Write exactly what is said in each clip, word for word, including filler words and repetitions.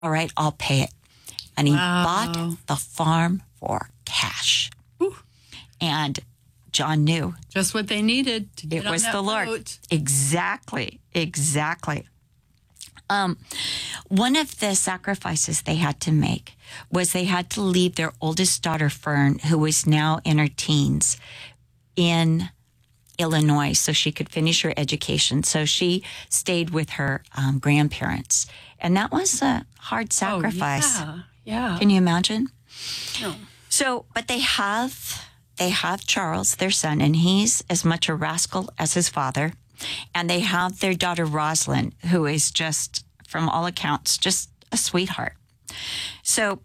All right, I'll pay it. And he Wow. bought the farm for cash. Whew. And John knew Just what they needed to get it on was that the Lord. boat. Exactly, exactly. Um, one of the sacrifices they had to make was they had to leave their oldest daughter, Fern, who was now in her teens, in Illinois so she could finish her education. So she stayed with her um, grandparents. And that was a hard sacrifice. Oh, yeah, yeah. Can you imagine? No. So, but they have, they have Charles, their son, and he's as much a rascal as his father. And they have their daughter, Rosalind, who is just, from all accounts, just a sweetheart. So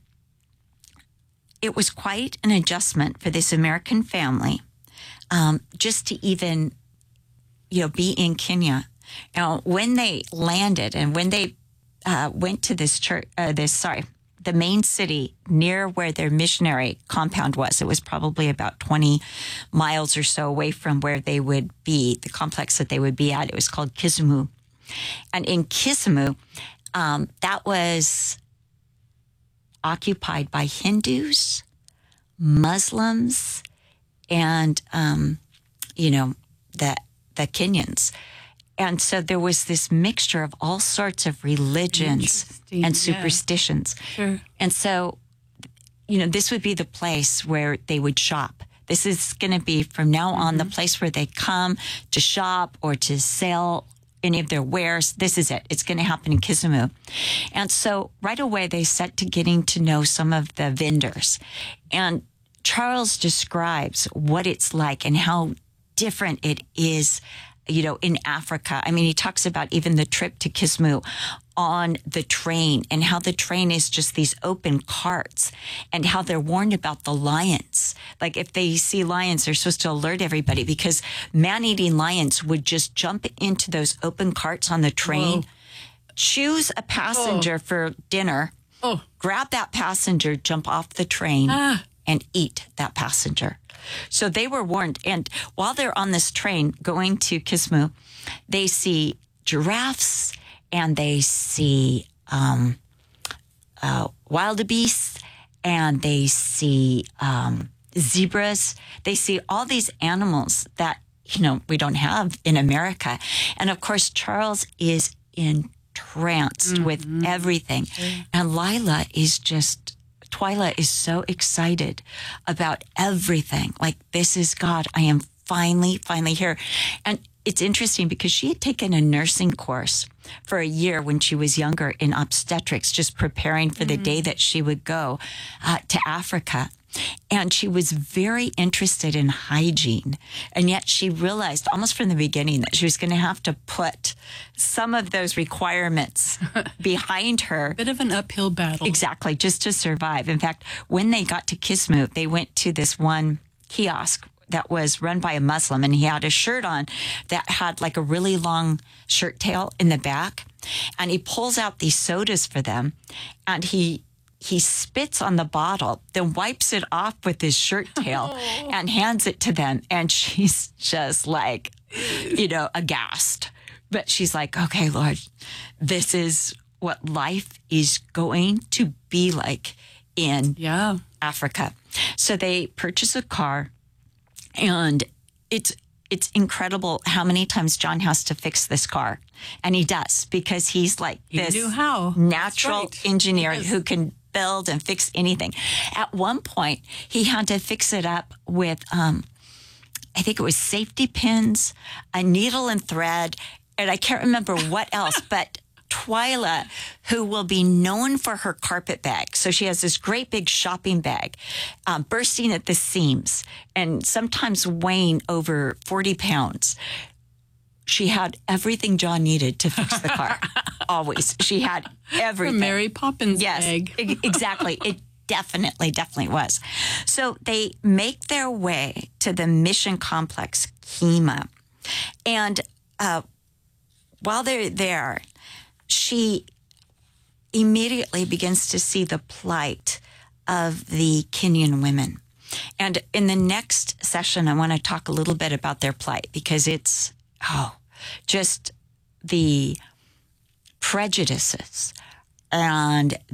it was quite an adjustment for this American family um, just to even, you know, be in Kenya. Now, when they landed and when they uh, went to this church, uh, this, sorry, the main city near where their missionary compound was, it was probably about twenty miles or so away from where they would be, the complex that they would be at. It was called Kisumu. And in Kisumu, um, that was occupied by Hindus, Muslims, and, um, you know, the, the Kenyans. And so there was this mixture of all sorts of religions Interesting, and yeah. superstitions. Sure. And so, you know, this would be the place where they would shop. This is going to be from now on the place where they come to shop or to sell any of their wares. This is it. It's going to happen in Kisumu. And so right away they set to getting to know some of the vendors. And Charles describes what it's like and how different it is, you know, in Africa. I mean, he talks about even the trip to Kisumu on the train and how the train is just these open carts and how they're warned about the lions. Like if they see lions, they're supposed to alert everybody because man-eating lions would just jump into those open carts on the train, Whoa. choose a passenger Oh. for dinner, Oh. grab that passenger, jump off the train, Ah. and eat that passenger. So they were warned. And while they're on this train going to Kisumu, they see giraffes and they see um, uh, wildebeests and they see um, zebras. They see all these animals that, you know, we don't have in America. And of course, Charles is entranced mm-hmm. with everything. Mm-hmm. And Lila is just Twyla is so excited about everything. Like, this is God. I am finally, finally here. And it's interesting because she had taken a nursing course for a year when she was younger in obstetrics, just preparing for mm-hmm. the day that she would go uh, to Africa. And she was very interested in hygiene. And yet she realized almost from the beginning that she was going to have to put some of those requirements behind her. Bit of an uphill battle. Exactly, just to survive. In fact, when they got to Kisumu, they went to this one kiosk that was run by a Muslim, and he had a shirt on that had like a really long shirt tail in the back. And he pulls out these sodas for them, and he He spits on the bottle, then wipes it off with his shirt tail oh. and hands it to them. And she's just like, you know, aghast. But she's like, okay, Lord, this is what life is going to be like in yeah. Africa. So they purchase a car, and it's it's incredible how many times John has to fix this car. And he does, because he's like he this knew how. natural right. engineer yes. who can build and fix anything. At one point, he had to fix it up with, um, I think it was safety pins, a needle and thread, and I can't remember what else, but Twyla, who will be known for her carpet bag. So she has this great big shopping bag, um, bursting at the seams and sometimes weighing over forty pounds. She had everything John needed to fix the car. Always. She had everything. A Mary Poppins yes, bag. Yes, exactly. It definitely, definitely was. So they make their way to the mission complex, Kima. And uh, while they're there, she immediately begins to see the plight of the Kenyan women. And in the next session, I want to talk a little bit about their plight, because it's, oh, just the prejudices and